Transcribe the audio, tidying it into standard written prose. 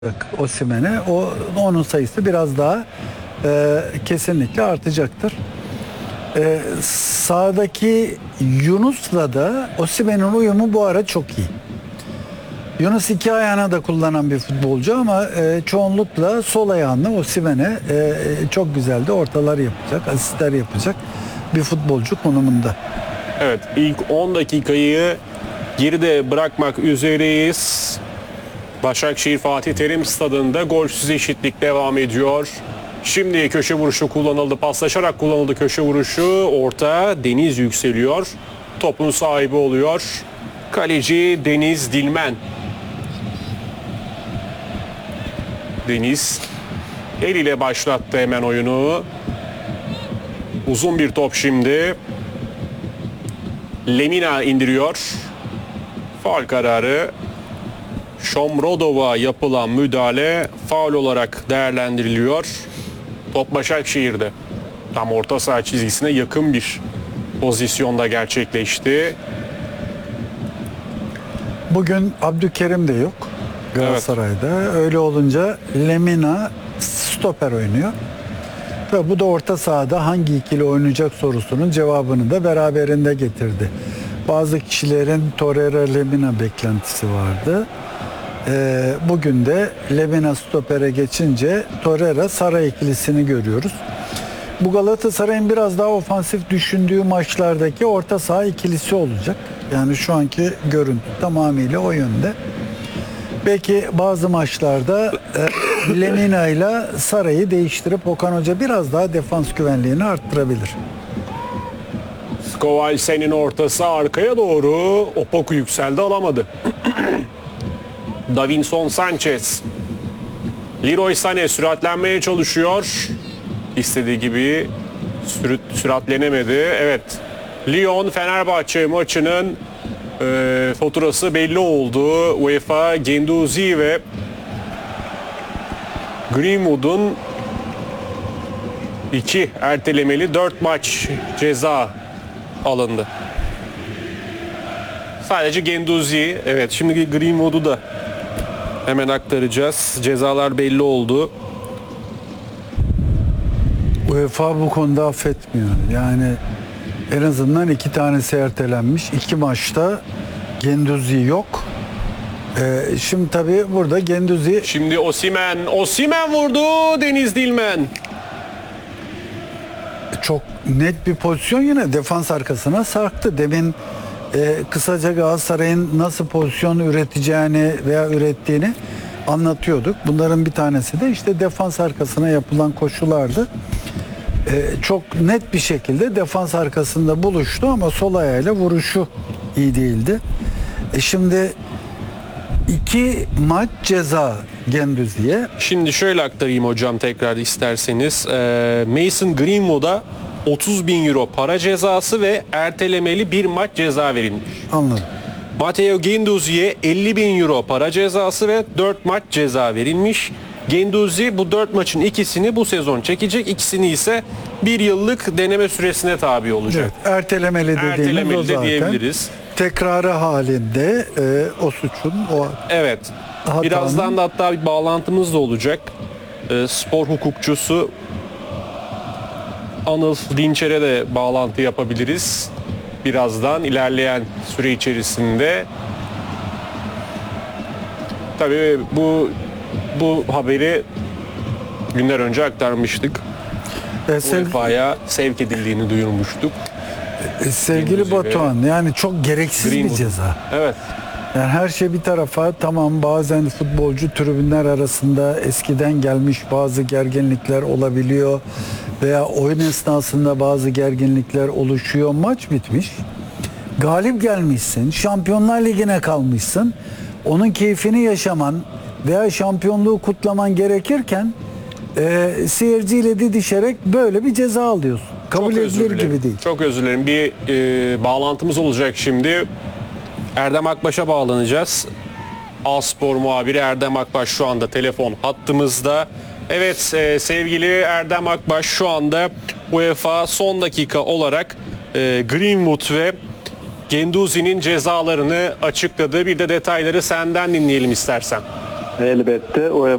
Osimhen'e onun sayısı biraz daha kesinlikle artacaktır. Sağdaki Yunus'la da Osimhen'in uyumu bu ara çok iyi. Yunus iki ayağına da kullanan bir futbolcu ama çoğunlukla sol ayağında Osimhen'e çok güzel de ortalar yapacak, asistler yapacak bir futbolcu konumunda. Evet, ilk 10 dakikayı geride bırakmak üzereyiz. Başakşehir Fatih Terim Stadında golsüz eşitlik devam ediyor. Şimdi köşe vuruşu kullanıldı. Paslaşarak kullanıldı köşe vuruşu. Orta Deniz yükseliyor. Topun sahibi oluyor. Kaleci Deniz Dilmen. Deniz el ile başlattı hemen oyunu. Uzun bir top şimdi. Lemina indiriyor. Faul kararı. Şomrodov'a yapılan müdahale faul olarak değerlendiriliyor. Top Başakşehir'de. Tam orta saha çizgisine yakın bir pozisyonda gerçekleşti. Bugün Abdülkerim de yok Galatasaray'da. Evet. Öyle olunca Lemina stoper oynuyor. Ve bu da orta sahada hangi ikili oynayacak sorusunun cevabını da beraberinde getirdi. Bazı kişilerin Torreira Lemina beklentisi vardı. Bugün de Lemina stopere geçince Torreira Saray ikilisini görüyoruz. Bu Galatasaray'ın biraz daha ofansif düşündüğü maçlardaki orta saha ikilisi olacak. Yani şu anki görüntü tamamıyla o yönde. Belki bazı maçlarda Lemina ile Saray'ı değiştirip Okan Hoca biraz daha defans güvenliğini arttırabilir. Skovalsen'in ortası arkaya doğru. Opoku yükseldi, alamadı. Davinson Sanchez. Leroy Sané süratlenmeye çalışıyor. İstediği gibi süratlenemedi. Evet. Lyon Fenerbahçe maçının faturası belli oldu. UEFA Guendouzi ve Greenwood'un 2 ertelemeli 4 maç ceza alındı. Sadece Guendouzi. Evet, şimdi Greenwood'u da hemen aktaracağız. Cezalar belli oldu. UEFA bu konuda affetmiyor. Yani en azından 2 tanesi ertelenmiş. 2 maçta Guendouzi yok. Şimdi tabii burada Guendouzi... Şimdi Osimhen vurdu. Deniz Dilmen. Çok net bir pozisyon, yine defans arkasına sarktı. Demin kısaca Galatasaray'ın nasıl pozisyon üreteceğini veya ürettiğini anlatıyorduk. Bunların bir tanesi de işte defans arkasına yapılan koşulardı. Çok net bir şekilde defans arkasında buluştu ama sol ayağıyla vuruşu iyi değildi. Şimdi 2 maç ceza Guendouzi'ye. Şimdi şöyle aktarayım hocam tekrar isterseniz. Mason Greenwood'a 30.000 euro para cezası ve ertelemeli 1 maç ceza verilmiş. Anladım. Matteo Guendouzi'ye 50.000 euro para cezası ve 4 maç ceza verilmiş. Guendouzi bu 4 maçın ikisini bu sezon çekecek. İkisini ise 1 yıllık deneme süresine tabi olacak. Evet, ertelemeli dediğimiz o zaten. Diyebiliriz. Tekrarı halinde o suçun, o evet. hatanın... Birazdan da hatta bir bağlantımız da olacak. Spor hukukçusu Anıl Dinçer'e de bağlantı yapabiliriz. Birazdan ilerleyen süre içerisinde. Tabii bu haberi günler önce aktarmıştık. UEFA'ya sevk edildiğini duyurmuştuk. Sevgili Batuhan, yani çok gereksiz bir ceza. Evet. Yani her şey bir tarafa, tamam, bazen futbolcu tribünler arasında eskiden gelmiş bazı gerginlikler olabiliyor veya oyun esnasında bazı gerginlikler oluşuyor. Maç bitmiş. Galip gelmişsin. Şampiyonlar Ligi'ne kalmışsın. Onun keyfini yaşaman veya şampiyonluğu kutlaman gerekirken seyirciyle didişerek böyle bir ceza alıyorsun. Kabul edilir gibi değil. Çok özür dilerim. Bir bağlantımız olacak şimdi. Erdem Akbaş'a bağlanacağız. A-Spor muhabiri Erdem Akbaş şu anda telefon hattımızda. Evet, sevgili Erdem Akbaş, şu anda UEFA son dakika olarak Greenwood ve Guendouzi'nin cezalarını açıkladı. Bir de detayları senden dinleyelim istersen. Elbette